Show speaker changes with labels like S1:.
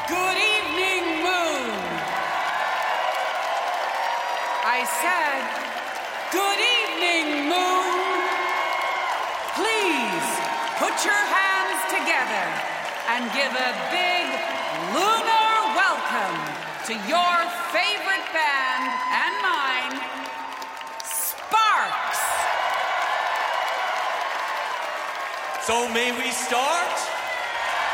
S1: Good evening, Moon. I said, good evening, Moon. Please put your hands together and give a big lunar welcome to your favorite band and mine, Sparks.
S2: So may we start?